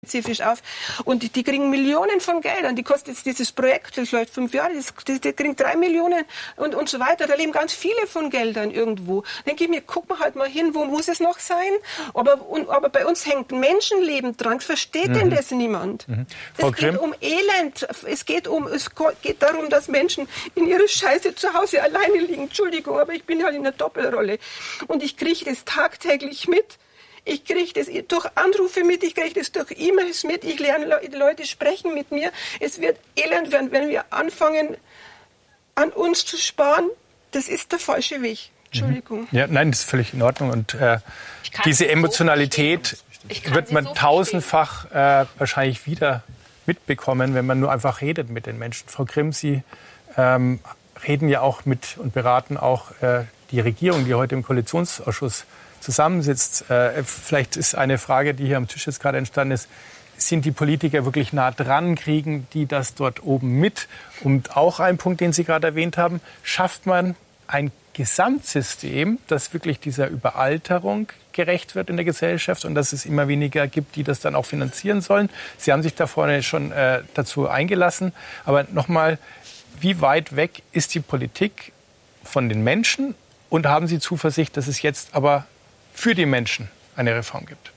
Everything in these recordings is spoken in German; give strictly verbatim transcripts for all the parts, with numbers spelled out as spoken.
spezifisch auf. Und die, die kriegen Millionen von Geldern. Die kostet jetzt dieses Projekt, das läuft fünf Jahre, das, das, die kriegen drei Millionen und, und so weiter. Da leben ganz viele von Geldern irgendwo. Denke ich mir, guck mal halt mal hin, wo muss es noch sein? Aber, und, aber bei uns hängt Menschenleben dran. Versteht mhm. denn das niemand? Mhm. Es geht um Elend. Es geht um, es geht darum, dass Menschen in ihrer Scheiße zu Hause alleine liegen. Entschuldigung, aber ich bin halt in einer Doppelrolle. Und ich kriege das tagtäglich mit. Ich kriege das durch Anrufe mit, ich kriege das durch E-Mails mit, ich lerne Le- Leute sprechen mit mir. Es wird elend werden, wenn wir anfangen, an uns zu sparen. Das ist der falsche Weg. Entschuldigung. Ja, nein, das ist völlig in Ordnung. Und äh, diese Emotionalität so wird man so tausendfach äh, wahrscheinlich wieder mitbekommen, wenn man nur einfach redet mit den Menschen. Frau Grimm, Sie ähm, reden ja auch mit und beraten auch äh, die Regierung, die heute im Koalitionsausschuss zusammensitzt. Äh, vielleicht ist eine Frage, die hier am Tisch jetzt gerade entstanden ist, sind die Politiker wirklich nah dran, kriegen die das dort oben mit? Und auch ein Punkt, den Sie gerade erwähnt haben, schafft man ein Gesamtsystem, das wirklich dieser Überalterung gerecht wird in der Gesellschaft und dass es immer weniger gibt, die das dann auch finanzieren sollen? Sie haben sich da vorne schon äh, dazu eingelassen. Aber nochmal, wie weit weg ist die Politik von den Menschen? Und haben Sie Zuversicht, dass es jetzt aber für die Menschen eine Reform gibt?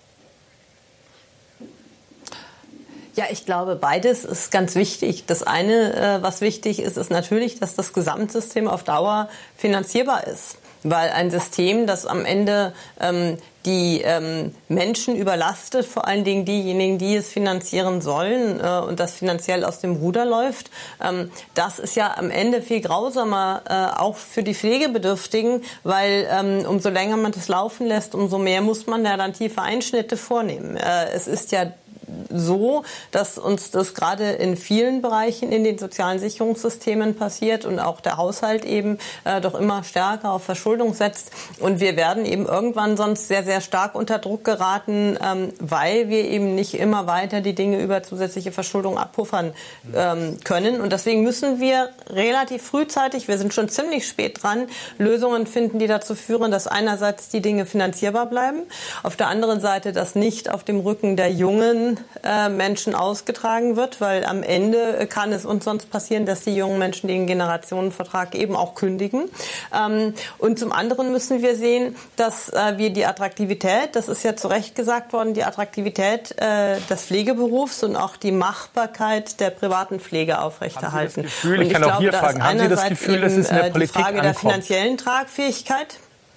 Ja, ich glaube, beides ist ganz wichtig. Das eine, was wichtig ist, ist natürlich, dass das Gesamtsystem auf Dauer finanzierbar ist. Weil ein System, das am Ende ähm, die ähm, Menschen überlastet, vor allen Dingen diejenigen, die es finanzieren sollen äh, und das finanziell aus dem Ruder läuft, ähm, das ist ja am Ende viel grausamer, äh, auch für die Pflegebedürftigen, weil ähm, umso länger man das laufen lässt, umso mehr muss man ja dann tiefe Einschnitte vornehmen. Äh, es ist ja so, dass uns das gerade in vielen Bereichen in den sozialen Sicherungssystemen passiert und auch der Haushalt eben äh, doch immer stärker auf Verschuldung setzt. Und wir werden eben irgendwann sonst sehr, sehr stark unter Druck geraten, ähm, weil wir eben nicht immer weiter die Dinge über zusätzliche Verschuldung abpuffern ähm, können. Und deswegen müssen wir relativ frühzeitig, wir sind schon ziemlich spät dran, Lösungen finden, die dazu führen, dass einerseits die Dinge finanzierbar bleiben, auf der anderen Seite, dass nicht auf dem Rücken der jungen Menschen ausgetragen wird, weil am Ende kann es uns sonst passieren, dass die jungen Menschen den Generationenvertrag eben auch kündigen. Und zum anderen müssen wir sehen, dass wir die Attraktivität, das ist ja zu Recht gesagt worden, die Attraktivität des Pflegeberufs und auch die Machbarkeit der privaten Pflege aufrechterhalten. Haben Sie das Gefühl, ich kann auch hier fragen, haben Sie das Gefühl, dass es in der Politik die Frage ankommt? Der finanziellen Tragfähigkeit.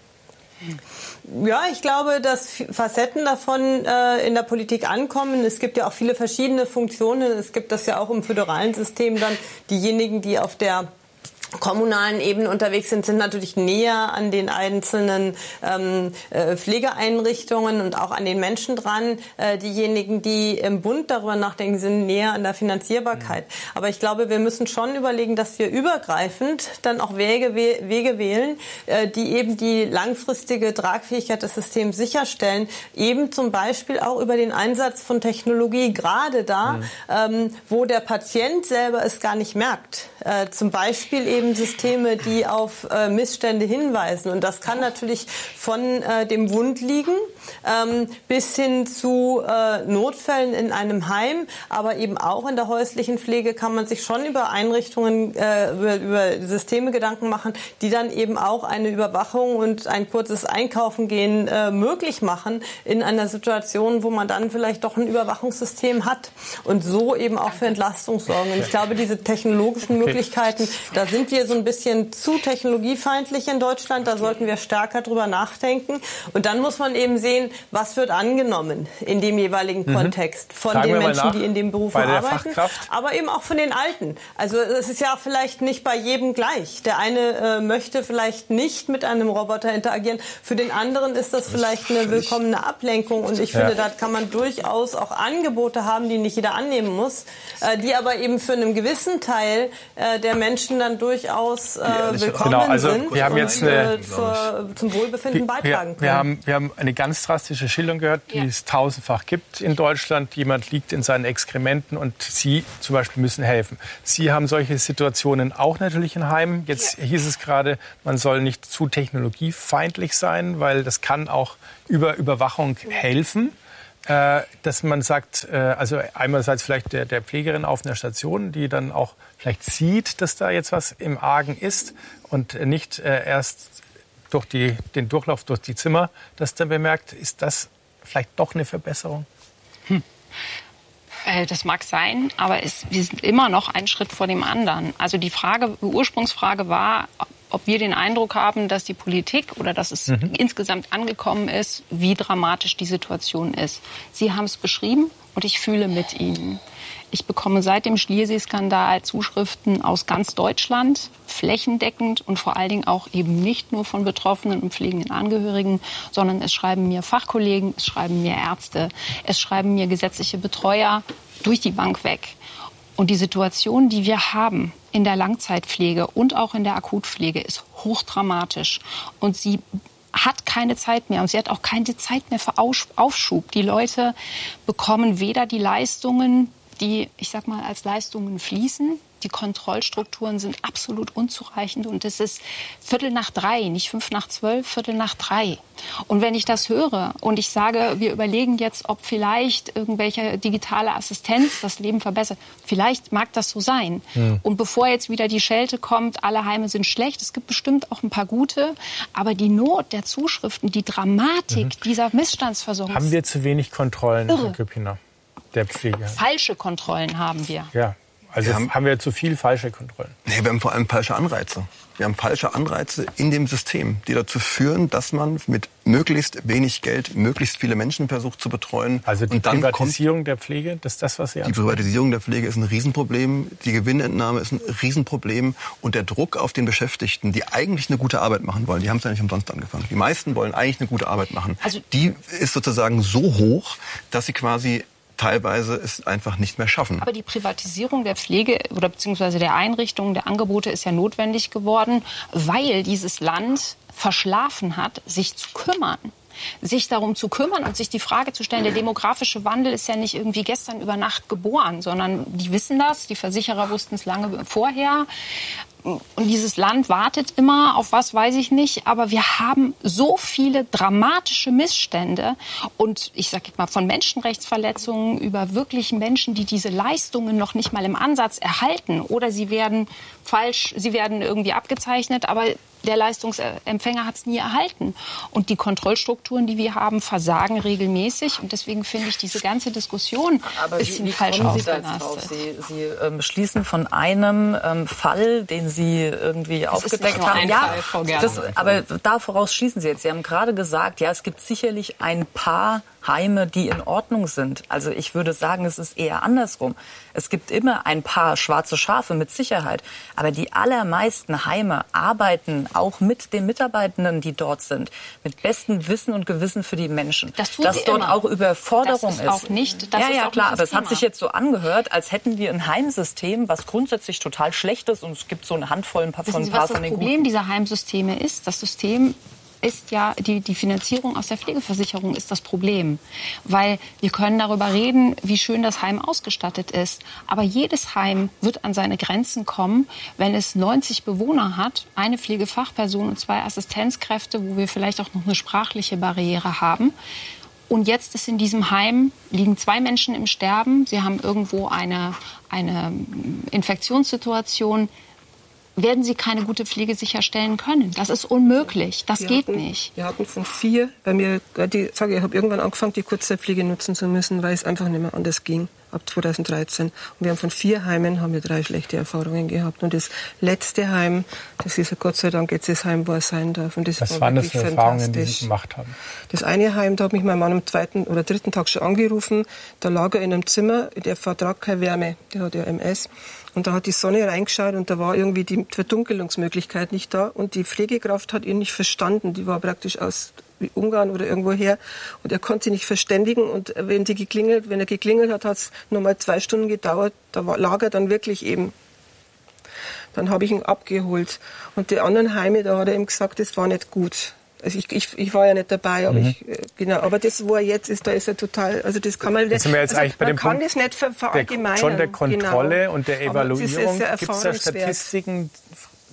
Ja, ich glaube, dass Facetten davon äh, in der Politik ankommen. Es gibt ja auch viele verschiedene Funktionen. Es gibt das ja auch im föderalen System dann. Diejenigen, die auf der kommunalen Ebene unterwegs sind, sind natürlich näher an den einzelnen ähm, äh, Pflegeeinrichtungen und auch an den Menschen dran. Äh, diejenigen, die im Bund darüber nachdenken, sind näher an der Finanzierbarkeit. Mhm. Aber ich glaube, wir müssen schon überlegen, dass wir übergreifend dann auch Wege, Wege wählen, äh, die eben die langfristige Tragfähigkeit des Systems sicherstellen. Eben zum Beispiel auch über den Einsatz von Technologie, gerade da, mhm. ähm, wo der Patient selber es gar nicht merkt. Äh, zum Beispiel eben Systeme, die auf äh, Missstände hinweisen. Und das kann natürlich von äh, dem Wund liegen ähm, bis hin zu äh, Notfällen in einem Heim. Aber eben auch in der häuslichen Pflege kann man sich schon über Einrichtungen, äh, über, über Systeme Gedanken machen, die dann eben auch eine Überwachung und ein kurzes Einkaufen gehen äh, möglich machen in einer Situation, wo man dann vielleicht doch ein Überwachungssystem hat und so eben auch für Entlastung sorgen. Und ich glaube, diese technologischen Möglichkeiten, da sind wir so ein bisschen zu technologiefeindlich in Deutschland. Da sollten wir stärker drüber nachdenken. Und dann muss man eben sehen, was wird angenommen in dem jeweiligen mhm. Kontext von Fragen den Menschen, die in dem Beruf arbeiten, aber eben auch von den Alten. Also es ist ja vielleicht nicht bei jedem gleich. Der eine äh, möchte vielleicht nicht mit einem Roboter interagieren. Für den anderen ist das vielleicht eine willkommene Ablenkung. Und ich ja. finde, da kann man durchaus auch Angebote haben, die nicht jeder annehmen muss, äh, die aber eben für einen gewissen Teil äh, der Menschen dann durchaus äh, willkommen genau, also sind wir haben jetzt eine, und, äh, zur, zum Wohlbefinden wir, beitragen können. Wir haben, wir haben eine ganz drastische Schilderung gehört, die ja. es tausendfach gibt in Deutschland. Jemand liegt in seinen Exkrementen und Sie zum Beispiel müssen helfen. Sie haben solche Situationen auch natürlich in Heimen. Jetzt ja. hieß es gerade, man soll nicht zu technologiefeindlich sein, weil das kann auch über Überwachung helfen. dass man sagt, also einerseits vielleicht der, der Pflegerin auf einer Station, die dann auch vielleicht sieht, dass da jetzt was im Argen ist und nicht erst durch die, den Durchlauf durch die Zimmer das dann bemerkt. Ist das vielleicht doch eine Verbesserung? Hm. Das mag sein, aber es, wir sind immer noch einen Schritt vor dem anderen. Also die Frage, die Ursprungsfrage war, ob wir den Eindruck haben, dass die Politik oder dass es mhm. insgesamt angekommen ist, wie dramatisch die Situation ist. Sie haben es beschrieben und ich fühle mit Ihnen. Ich bekomme seit dem Schliersee-Skandal Zuschriften aus ganz Deutschland, flächendeckend und vor allen Dingen auch eben nicht nur von Betroffenen und pflegenden Angehörigen, sondern es schreiben mir Fachkollegen, es schreiben mir Ärzte, es schreiben mir gesetzliche Betreuer durch die Bank weg. Und die Situation, die wir haben in der Langzeitpflege und auch in der Akutpflege, ist hochdramatisch. Und sie hat keine Zeit mehr und sie hat auch keine Zeit mehr für Aufschub. Die Leute bekommen weder die Leistungen, die, ich sag mal, als Leistungen fließen. Die Kontrollstrukturen sind absolut unzureichend und es ist Viertel nach drei, nicht fünf nach zwölf, Viertel nach drei. Und wenn ich das höre und ich sage, wir überlegen jetzt, ob vielleicht irgendwelche digitale Assistenz das Leben verbessert, vielleicht mag das so sein. Ja. Und bevor jetzt wieder die Schelte kommt, alle Heime sind schlecht, es gibt bestimmt auch ein paar gute, aber die Not der Zuschriften, die Dramatik mhm. dieser Missstandsversorgung. Haben wir zu wenig Kontrollen, Herr Küppiner, der Pflege? Falsche Kontrollen haben wir. Ja. Also wir haben, haben wir zu viel falsche Kontrollen? Nee, wir haben vor allem falsche Anreize. Wir haben falsche Anreize in dem System, die dazu führen, dass man mit möglichst wenig Geld möglichst viele Menschen versucht zu betreuen. Also die und dann Privatisierung kommt, der Pflege, das ist das, was Sie Die ansprechen? Privatisierung der Pflege ist ein Riesenproblem. Die Gewinnentnahme ist ein Riesenproblem. Und der Druck auf den Beschäftigten, die eigentlich eine gute Arbeit machen wollen, die haben es ja nicht umsonst angefangen. Die meisten wollen eigentlich eine gute Arbeit machen. Also die ist sozusagen so hoch, dass sie quasi teilweise es einfach nicht mehr schaffen. Aber die Privatisierung der Pflege oder beziehungsweise der Einrichtungen, der Angebote ist ja notwendig geworden, weil dieses Land verschlafen hat, sich zu kümmern. Sich darum zu kümmern und sich die Frage zu stellen, der demografische Wandel ist ja nicht irgendwie gestern über Nacht geboren, sondern die wissen das, die Versicherer wussten es lange vorher. Und dieses Land wartet immer auf was, weiß ich nicht. Aber wir haben so viele dramatische Missstände. Und ich sage jetzt mal von Menschenrechtsverletzungen über wirklich Menschen, die diese Leistungen noch nicht mal im Ansatz erhalten. Oder sie werden falsch, sie werden irgendwie abgezeichnet, aber der Leistungsempfänger hat es nie erhalten. Und die Kontrollstrukturen, die wir haben, versagen regelmäßig. Und deswegen finde ich diese ganze Diskussion ein bisschen wie, wie falsch ausgelastet. Sie, Sie ähm, schließen von einem ähm, Fall, den Sie irgendwie das aufgedeckt haben. Ein ja, Fall, das, aber da voraus schließen Sie jetzt. Sie haben gerade gesagt, ja, es gibt sicherlich ein paar Heime, die in Ordnung sind. Also ich würde sagen, es ist eher andersrum. Es gibt immer ein paar schwarze Schafe mit Sicherheit. Aber die allermeisten Heime arbeiten auch mit den Mitarbeitenden, die dort sind, mit bestem Wissen und Gewissen für die Menschen. Das tut Dass dort immer. auch Überforderung das ist. ist. Auch nicht, das ja, ist ja, auch klar. nicht Aber es Thema. hat sich jetzt so angehört, als hätten wir ein Heimsystem, was grundsätzlich total schlecht ist. Und es gibt so eine Handvoll, ein paar Wissen von, ein Sie, paar was das von den Problem Guten. dieser Heimsysteme ist? Das System ist ja, die, die Finanzierung aus der Pflegeversicherung ist das Problem. Weil wir können darüber reden, wie schön das Heim ausgestattet ist. Aber jedes Heim wird an seine Grenzen kommen, wenn es neunzig Bewohner hat, eine Pflegefachperson und zwei Assistenzkräfte, wo wir vielleicht auch noch eine sprachliche Barriere haben. Und jetzt ist in diesem Heim, liegen zwei Menschen im Sterben. Sie haben irgendwo eine, eine Infektionssituation. Werden Sie keine gute Pflege sicherstellen können. Das ist unmöglich. Das wir geht hatten, nicht. Wir hatten von vier, weil mir, die, sage ich, ich habe irgendwann angefangen, die Kurzzeitpflege nutzen zu müssen, weil es einfach nicht mehr anders ging, ab zweitausenddreizehn. Und wir haben von vier Heimen haben wir drei schlechte Erfahrungen gehabt. Und das letzte Heim, das ist ja Gott sei Dank jetzt das Heim, wo er sein darf. Und das Was war waren das für Erfahrungen, die fantastisch. Sie gemacht haben? Das eine Heim, da hat mich mein Mann am zweiten oder dritten Tag schon angerufen. Da lag er in einem Zimmer, der vertrag keine Wärme, der hat ja M S. Und da hat die Sonne reingeschaut und da war irgendwie die Verdunkelungsmöglichkeit nicht da. Und die Pflegekraft hat ihn nicht verstanden. Die war praktisch aus Ungarn oder irgendwo her. Und er konnte sie nicht verständigen. Und wenn sie geklingelt, wenn er geklingelt hat, hat es nochmal zwei Stunden gedauert. Da war, lag er dann wirklich eben. Dann habe ich ihn abgeholt. Und die anderen Heime, da hat er ihm gesagt, das war nicht gut. Also ich, ich, ich war ja nicht dabei, aber mhm. ich, genau. Aber das, wo er jetzt ist, da ist er total, also das kann man, das sind wir jetzt also eigentlich bei man dem kann Punkt das nicht ver, verallgemeinern. Der, schon der Kontrolle genau. und der Evaluierung. Gibt es da Statistiken,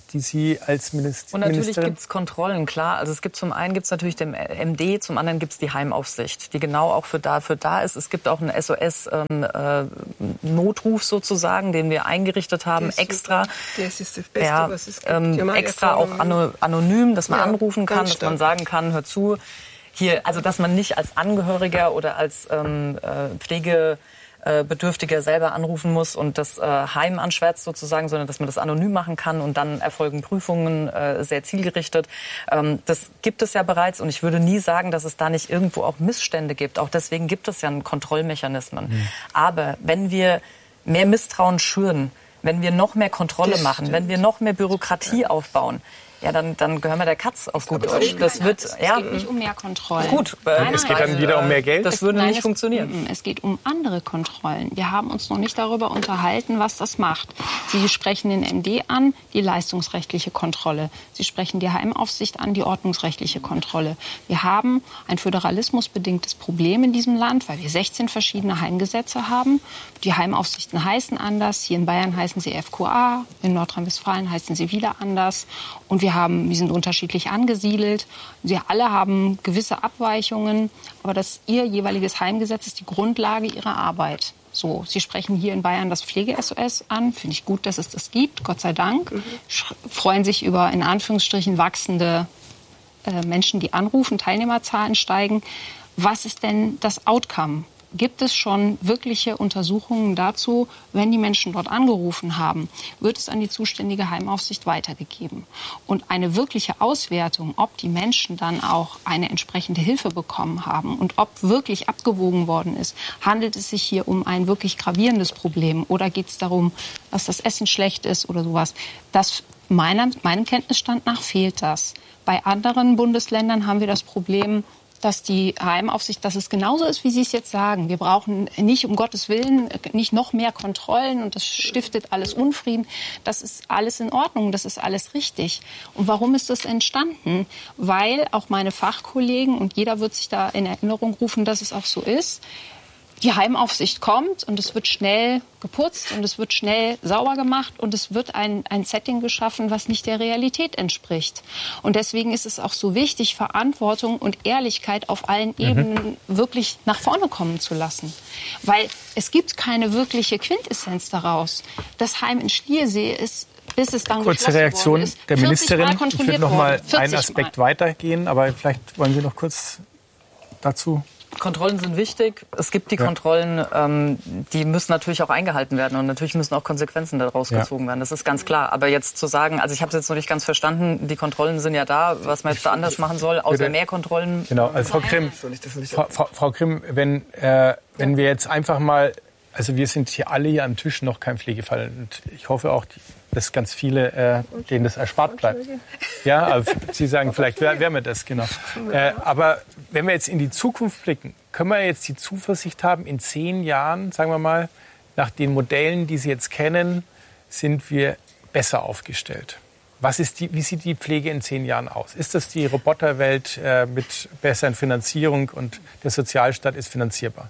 die Sie als Minister, Und natürlich Ministerin? gibt es Kontrollen, klar. Also es gibt zum einen gibt es natürlich den M D, zum anderen gibt es die Heimaufsicht, die genau auch für dafür da ist. Es gibt auch einen S O S-Notruf ähm, äh, sozusagen, den wir eingerichtet haben, das extra. Das ist das Beste, ja, was es gibt. Ähm, extra auch ano, anonym, dass man ja, anrufen kann, dass stark. man sagen kann, hör zu. Hier, also dass man nicht als Angehöriger oder als ähm, äh, Pflege Bedürftiger selber anrufen muss und das äh, Heim anschwärzt sozusagen, sondern dass man das anonym machen kann und dann erfolgen Prüfungen äh, sehr zielgerichtet. Ähm, das gibt es ja bereits und ich würde nie sagen, dass es da nicht irgendwo auch Missstände gibt. Auch deswegen gibt es ja Kontrollmechanismen. Mhm. Aber wenn wir mehr Misstrauen schüren, wenn wir noch mehr Kontrolle das machen, stimmt. wenn wir noch mehr Bürokratie ja. aufbauen, ja, dann, dann gehören wir der Katz auf gut Deutsch. Das wird, es ja, geht nicht um mehr Kontrollen. Gut, nein, es geht dann wieder um mehr Geld. Das es, würde nein, nicht es, funktionieren. Es geht um andere Kontrollen. Wir haben uns noch nicht darüber unterhalten, was das macht. Sie sprechen den M D an, die leistungsrechtliche Kontrolle. Sie sprechen die Heimaufsicht an, die ordnungsrechtliche Kontrolle. Wir haben ein föderalismusbedingtes Problem in diesem Land, weil wir sechzehn verschiedene Heimgesetze haben. Die Heimaufsichten heißen anders. Hier in Bayern heißen sie F Q A, in Nordrhein-Westfalen heißen sie wieder anders. Und wir haben, wir sind unterschiedlich angesiedelt. Sie alle haben gewisse Abweichungen, aber das ihr jeweiliges Heimgesetz ist die Grundlage ihrer Arbeit. So, Sie sprechen hier in Bayern das Pflege-S O S an. Finde ich gut, dass es das gibt, Gott sei Dank. Mhm. Freuen sich über, in Anführungsstrichen, wachsende äh, Menschen, die anrufen, Teilnehmerzahlen steigen. Was ist denn das Outcome? Gibt es schon wirkliche Untersuchungen dazu, wenn die Menschen dort angerufen haben, wird es an die zuständige Heimaufsicht weitergegeben? Und eine wirkliche Auswertung, ob die Menschen dann auch eine entsprechende Hilfe bekommen haben und ob wirklich abgewogen worden ist, handelt es sich hier um ein wirklich gravierendes Problem oder geht es darum, dass das Essen schlecht ist oder sowas? Das meiner, meinem Kenntnisstand nach fehlt das. Bei anderen Bundesländern haben wir das Problem, dass die Heimaufsicht, dass es genauso ist, wie Sie es jetzt sagen. Wir brauchen nicht, um Gottes Willen, nicht noch mehr Kontrollen und das stiftet alles Unfrieden. Das ist alles in Ordnung, das ist alles richtig. Und warum ist das entstanden? Weil auch meine Fachkollegen, und jeder wird sich da in Erinnerung rufen, dass es auch so ist, die Heimaufsicht kommt und es wird schnell geputzt und es wird schnell sauber gemacht und es wird ein, ein Setting geschaffen, was nicht der Realität entspricht. Und deswegen ist es auch so wichtig, Verantwortung und Ehrlichkeit auf allen Ebenen mhm. wirklich nach vorne kommen zu lassen. Weil es gibt keine wirkliche Quintessenz daraus. Das Heim in Schliersee ist, bis es dann kurze Reaktion ist, der Ministerin. Ich würde noch mal einen Mal. Aspekt weitergehen, aber vielleicht wollen Sie noch kurz dazu. Kontrollen sind wichtig. Es gibt die ja. Kontrollen, ähm, die müssen natürlich auch eingehalten werden und natürlich müssen auch Konsequenzen daraus ja. gezogen werden. Das ist ganz klar. Aber jetzt zu sagen, also ich habe es jetzt noch nicht ganz verstanden, die Kontrollen sind ja da, was man jetzt da anders machen soll, außer mehr Kontrollen. Genau, also Frau Grimm, Frau, Frau, Frau Grimm, wenn, äh, wenn wir jetzt einfach mal, also wir sind hier alle hier am Tisch noch kein Pflegefall und ich hoffe auch, dass ganz viele, äh, denen das erspart bleibt. Ja, also Sie sagen, vielleicht wäre wär mir das, genau. Äh, aber wenn wir jetzt in die Zukunft blicken, können wir jetzt die Zuversicht haben, in zehn Jahren, sagen wir mal, nach den Modellen, die Sie jetzt kennen, sind wir besser aufgestellt. Was ist die, wie sieht die Pflege in zehn Jahren aus? Ist das die Roboterwelt äh, mit besseren Finanzierung und der Sozialstaat ist finanzierbar?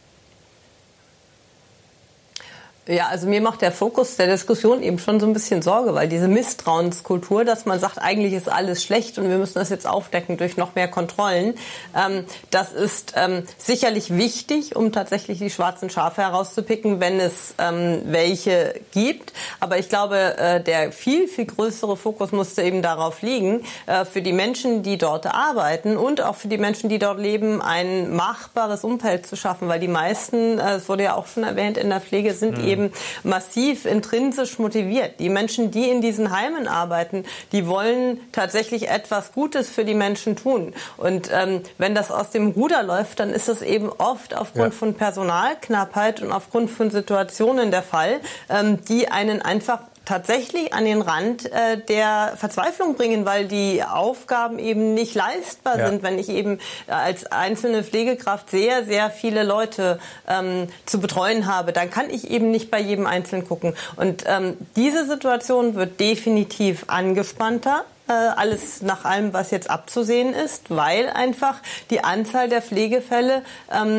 Ja, also mir macht der Fokus der Diskussion eben schon so ein bisschen Sorge, weil diese Misstrauenskultur, dass man sagt, eigentlich ist alles schlecht und wir müssen das jetzt aufdecken durch noch mehr Kontrollen, ähm, das ist ähm, sicherlich wichtig, um tatsächlich die schwarzen Schafe herauszupicken, wenn es ähm, welche gibt. Aber ich glaube, äh, der viel, viel größere Fokus musste eben darauf liegen, äh, für die Menschen, die dort arbeiten und auch für die Menschen, die dort leben, ein machbares Umfeld zu schaffen, weil die meisten, äh, es wurde ja auch schon erwähnt, in der Pflege sind mhm. eben massiv intrinsisch motiviert. Die Menschen, die in diesen Heimen arbeiten, die wollen tatsächlich etwas Gutes für die Menschen tun. Und ähm, wenn das aus dem Ruder läuft, dann ist das eben oft aufgrund ja. von Personalknappheit und aufgrund von Situationen der Fall, ähm, die einen einfach tatsächlich an den Rand äh, der Verzweiflung bringen, weil die Aufgaben eben nicht leistbar ja. sind, wenn ich eben äh, als einzelne Pflegekraft sehr, sehr viele Leute ähm, zu betreuen habe. Dann kann ich eben nicht bei jedem Einzelnen gucken. Und ähm, diese Situation wird definitiv angespannter. Alles nach allem, was jetzt abzusehen ist, weil einfach die Anzahl der Pflegefälle ähm,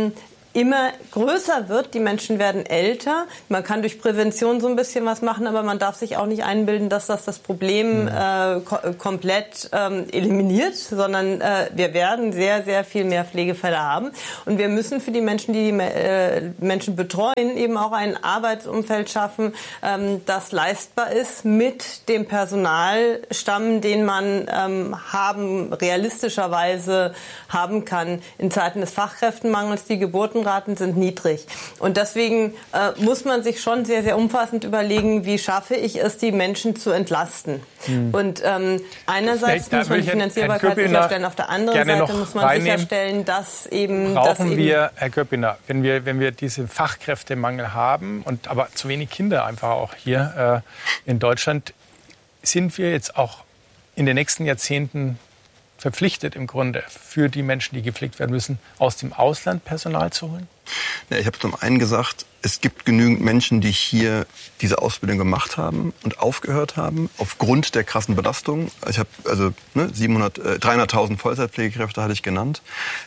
immer größer wird. Die Menschen werden älter. Man kann durch Prävention so ein bisschen was machen, aber man darf sich auch nicht einbilden, dass das das Problem äh, ko- komplett ähm, eliminiert, sondern äh, wir werden sehr, sehr viel mehr Pflegefälle haben. Und wir müssen für die Menschen, die die äh, Menschen betreuen, eben auch ein Arbeitsumfeld schaffen, ähm, das leistbar ist mit dem Personalstamm, den man ähm, haben, realistischerweise haben kann. In Zeiten des Fachkräftemangels, die Geburtenraten sind niedrig. Und deswegen äh, muss man sich schon sehr, sehr umfassend überlegen, wie schaffe ich es, die Menschen zu entlasten. Hm. Und ähm, einerseits muss man die Finanzierbarkeit sicherstellen, auf der anderen Seite muss man reinnehmen. sicherstellen, dass eben... Brauchen dass eben wir, Herr Köppiner, wenn wir, wenn wir diesen Fachkräftemangel haben, und aber zu wenig Kinder einfach auch hier äh, in Deutschland, sind wir jetzt auch in den nächsten Jahrzehnten verpflichtet im Grunde für die Menschen, die gepflegt werden müssen, aus dem Ausland Personal zu holen? Ja, ich habe zum einen gesagt, es gibt genügend Menschen, die hier diese Ausbildung gemacht haben und aufgehört haben aufgrund der krassen Belastung. Ich habe also ne, siebenhundert, äh, dreihunderttausend Vollzeitpflegekräfte hatte ich genannt,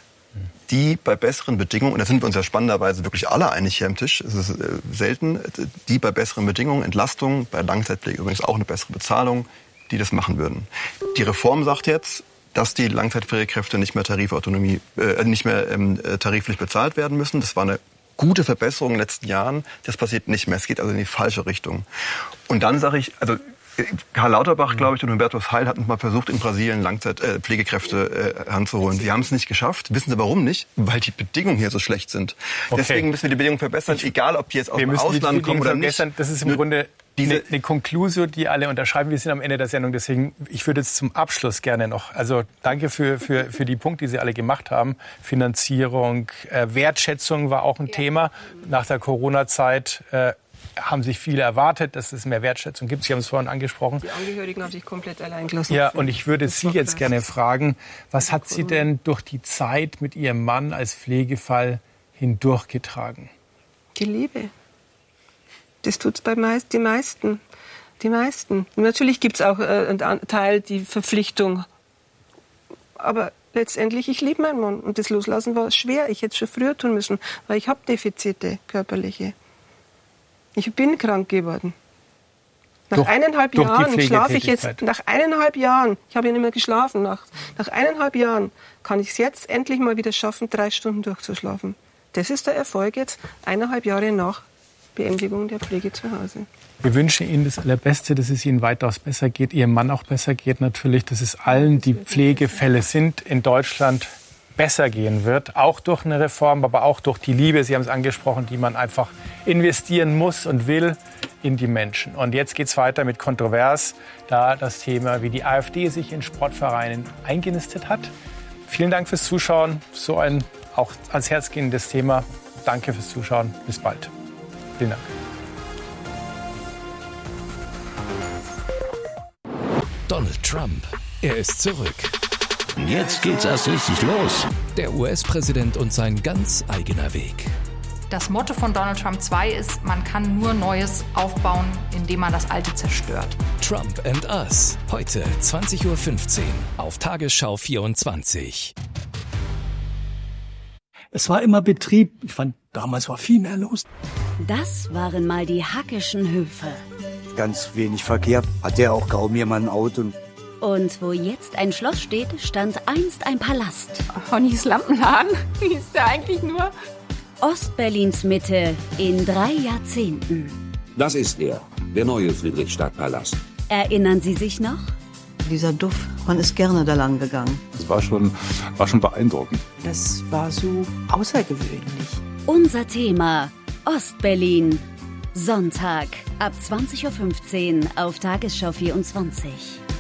die bei besseren Bedingungen, und da sind wir uns ja spannenderweise wirklich alle einig hier am Tisch, es ist äh, selten, die bei besseren Bedingungen, Entlastung, bei Langzeitpflege übrigens auch eine bessere Bezahlung, die das machen würden. Die Reform sagt jetzt, dass die Langzeitpflegekräfte nicht mehr Tarifautonomie, äh, nicht mehr ähm, tariflich bezahlt werden müssen. Das war eine gute Verbesserung in den letzten Jahren. Das passiert nicht mehr. Es geht also in die falsche Richtung. Und dann sage ich, also Karl Lauterbach, glaube ich, und Hubertus Heil hatten mal versucht, in Brasilien Langzeitpflegekräfte äh, heranzuholen. Sie haben es nicht geschafft. Wissen Sie warum nicht? Weil die Bedingungen hier so schlecht sind. Okay. Deswegen müssen wir die Bedingungen verbessern, egal ob die jetzt aus dem Ausland kommen oder nicht. Das ist im Grunde Eine, eine Konklusio, die alle unterschreiben. Wir sind am Ende der Sendung, deswegen, ich würde jetzt zum Abschluss gerne noch, also danke für, für, für die Punkte, die Sie alle gemacht haben. Finanzierung, äh, Wertschätzung war auch ein ja. Thema. Nach der Corona-Zeit äh, haben sich viele erwartet, dass es mehr Wertschätzung gibt. Sie haben es vorhin angesprochen. Die Angehörigen haben sich komplett allein gelassen. Ja, und ich würde Sie jetzt gerne fragen, was hat Sie denn durch die Zeit mit Ihrem Mann als Pflegefall hindurchgetragen? Die Liebe. Das tut's bei meist, die meisten. Die meisten. Und natürlich gibt's auch äh, einen Teil, die Verpflichtung. Aber letztendlich, ich liebe meinen Mann. Und das Loslassen war schwer. Ich hätte es schon früher tun müssen, weil ich habe Defizite, körperliche. Ich bin krank geworden. Nach durch, eineinhalb durch Jahren schlafe ich jetzt, nach eineinhalb Jahren, ich habe ja nicht mehr geschlafen, nach, nach eineinhalb Jahren kann ich es jetzt endlich mal wieder schaffen, drei Stunden durchzuschlafen. Das ist der Erfolg jetzt, eineinhalb Jahre nach Beendigung der Pflege zu Hause. Wir wünschen Ihnen das Allerbeste, dass es Ihnen weitaus besser geht, Ihrem Mann auch besser geht natürlich, dass es allen, die Pflegefälle sind, in Deutschland besser gehen wird. Auch durch eine Reform, aber auch durch die Liebe, Sie haben es angesprochen, die man einfach investieren muss und will in die Menschen. Und jetzt geht es weiter mit Kontrovers, da das Thema, wie die AfD sich in Sportvereinen eingenistet hat. Vielen Dank fürs Zuschauen. So ein auch ans Herz gehendes Thema. Danke fürs Zuschauen. Bis bald. Vielen Dank. Donald Trump, er ist zurück. Jetzt geht's erst richtig los. Der U S-Präsident und sein ganz eigener Weg. Das Motto von Donald Trump zwei ist, man kann nur Neues aufbauen, indem man das Alte zerstört. Trump and Us. Heute zwanzig Uhr fünfzehn auf Tagesschau vierundzwanzig. Es war immer Betrieb. Ich fand, damals war viel mehr los. Das waren mal die Hackischen Höfe. Ganz wenig Verkehr. Hatte ja auch kaum jemand ein Auto. Und wo jetzt ein Schloss steht, stand einst ein Palast. Honnys Lampenladen? Wie ist der eigentlich nur? Ostberlins Mitte in drei Jahrzehnten. Das ist er, der neue Friedrichstadtpalast. Erinnern Sie sich noch? Dieser Duft, man ist gerne da lang gegangen. Das war schon, war schon beeindruckend. Das war so außergewöhnlich. Unser Thema Ostberlin. Sonntag ab zwanzig Uhr fünfzehn auf Tagesschau vierundzwanzig.